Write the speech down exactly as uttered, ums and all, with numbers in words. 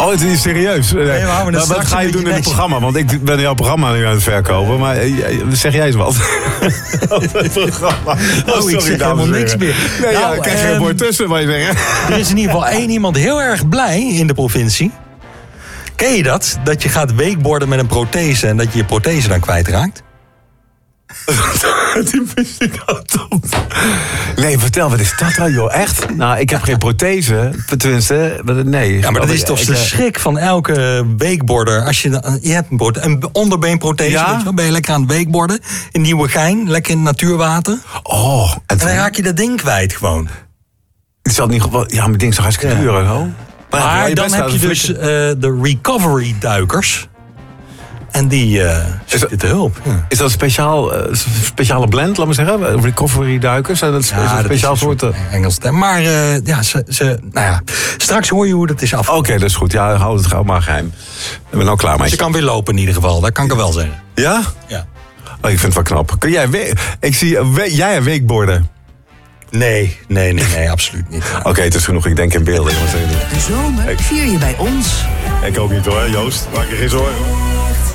Oh, het is serieus. Nee, Nee, maar maar wat ga je doen in het programma? Want ik ben jouw programma nu aan het verkopen. Maar zeg jij eens wat? Het programma. Oh, oh ik zeg helemaal niks meer. Nee, nou, ja, ik krijg um, geen woord tussen, wat je zeggen. Er is in ieder geval één iemand heel erg blij in de provincie. Ken je dat? Dat je gaat wakeboarden met een prothese en dat je je prothese dan kwijtraakt? Die wist ik al top. Nee, vertel, wat is dat dan, joh? Echt? Nou, ik heb geen prothese. Tenminste, nee. Ja, maar dat is toch de ik, schrik van elke wakeboarder. Als je, je hebt een, een onderbeenprothese, Ja? weet je wel, ben je lekker aan het wakeboarden. In Nieuwegein, lekker in het natuurwater. Oh, en, En dan raak je dat ding kwijt gewoon. Het zat niet gewoon. Ja, mijn ding is toch hartstikke Ja. duur, hoor. Maar, Maar ja, dan best heb wel je een dus flikker. uh, de recovery duikers. En die uh, zitten te hulp. Ja. Is dat een speciaal, uh, speciale blend, laat maar zeggen? Recovery duikers? Zijn dat Ja, is een dat speciaal is een soort? soort Engels term. Maar uh, ja, ze, ze, nou ja, straks hoor je hoe dat is af. Oké, okay, dat is goed. Ja, hou het gauw maar geheim. Ik ben al klaar mee. Ze kan weer lopen in ieder geval, dat kan ik er wel zeggen. Ja? Ja. Oh, ik vind het wel knap. Kun jij, we- ik zie we- jij een wakeboarden. Nee, nee, nee, nee, absoluut niet. Oké, okay, het is genoeg. Ik denk in beelden. De zomer vier je bij ons. Ik ook niet hoor, Joost. Maak je geen zorgen.